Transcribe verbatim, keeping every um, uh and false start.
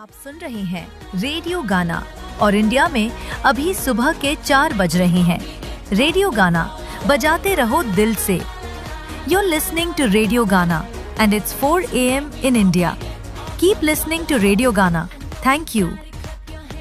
आप सुन रहे हैं रेडियो गाना और इंडिया में अभी सुबह के चार बज रहे हैं। रेडियो गाना बजाते रहो दिल से। You're listening to Radio Gana and it's four a m in India. Keep listening to Radio Gana. Thank you.